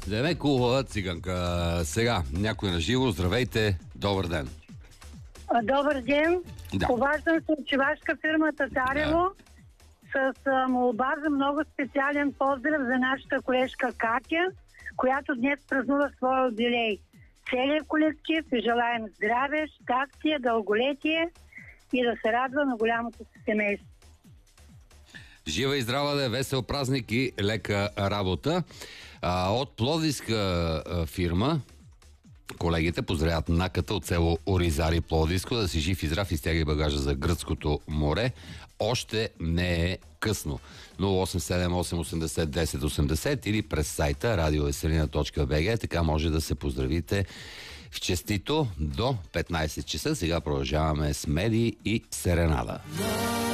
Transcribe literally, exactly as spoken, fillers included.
Демек, хубава циганка. Сега, някой на живо. Здравейте, добър ден. Добър ден. Да. Обаждам се от чувашка фирма Татарево да. с а, молба за много специален поздрав за нашата колежка Катя, която днес празнува своя юбилей. Целият колектив и желаем здраве, щастие, дълголетие и да се радва на голямото си семейство. Жива и здрава да е, весел празник и лека работа. А, от пловдивска а, фирма колегите поздравят наката от село Оризари, Пловдивско, да си жив и здрав и стягай багажа за гръцкото море. Още не е късно. нула осем седем осем осемдесет десет осемдесет или през сайта радиовеселина точка би джи. Така може да се поздравите в честито до петнайсет часа. Сега продължаваме с Меди и Серенада.